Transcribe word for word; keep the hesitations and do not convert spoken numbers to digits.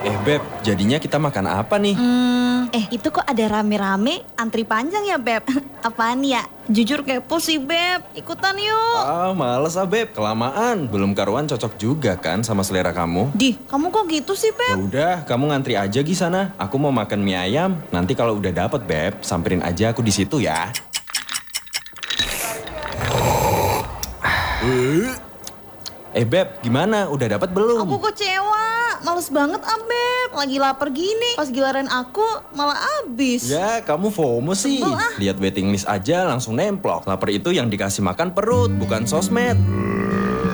Eh Beb, jadinya kita makan apa nih? Hmm, eh itu kok ada rame-rame antri panjang ya Beb? Apaan ya? Jujur kepo sih Beb, ikutan yuk. Ah, males ah Beb, kelamaan. Belum karuan cocok juga kan sama selera kamu. Di, kamu kok gitu sih Ya Beb? udah, kamu ngantri aja di sana. Aku mau makan mie ayam. Nanti kalau udah dapet Beb, samperin aja aku di situ ya. Eh Beb, gimana? Udah dapat belum? Aku kecewa, males banget ah Beb. Lagi lapar gini, pas giliran aku malah abis. Ya, kamu FOMO sih. Sebel ah. Lihat waiting list aja langsung nemplok. Lapar itu yang dikasih makan perut, bukan sosmed.